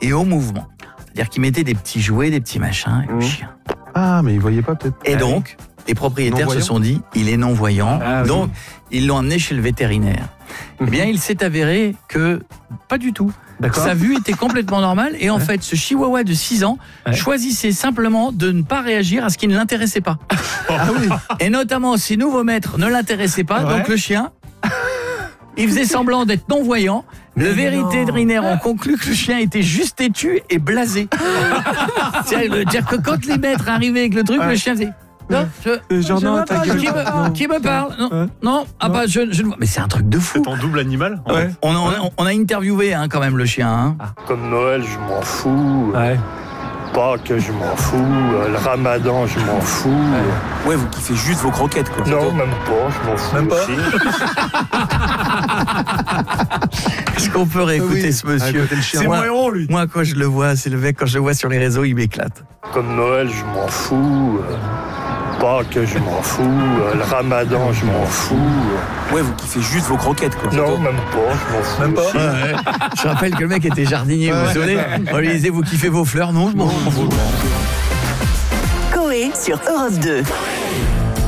et au mouvement. C'est-à-dire qu'il mettait des petits jouets, des petits machins, et le chien. Ah, mais il voyait pas peut-être. Et donc, les propriétaires se sont dit, il est non-voyant, donc ils l'ont emmené chez le vétérinaire. Eh bien, il s'est avéré que pas du tout. D'accord. Sa vue était complètement normale et en fait, ce chihuahua de 6 ans choisissait simplement de ne pas réagir à ce qui ne l'intéressait pas. Ah oui. Et notamment, ses nouveaux maîtres ne l'intéressaient pas, donc le chien, il faisait semblant d'être non-voyant. Le vétérinaire a conclu que le chien était juste têtu et blasé. C'est-à-dire que quand les maîtres arrivaient avec le truc, le chien faisait... Non, qui me parle? Non, ah bah je ne vois. Mais c'est un truc de fou. C'est ton double animal. On a interviewé quand même le chien. Comme Noël, je m'en fous. Pâques, je m'en fous. Le Ramadan, je m'en fous. Ouais, vous kiffez juste vos croquettes, quoi. Non, même pas, je m'en fous même pas. aussi. Est-ce qu'on peut réécouter ce monsieur? C'est mon héros, lui. Moi, quand je le vois, c'est le mec, quand je le vois sur les réseaux, il m'éclate. Comme Noël, je m'en fous. Pâques, je m'en fous. Le Ramadan, je m'en fous. Ouais, vous kiffez juste vos croquettes, quoi. Non, même pas, je m'en fous. Même pas. aussi. Je rappelle que le mec était jardinier, vous vous souvenez? On lui disait, vous kiffez vos fleurs? Non, je m'en fous. Coé sur Europe 2.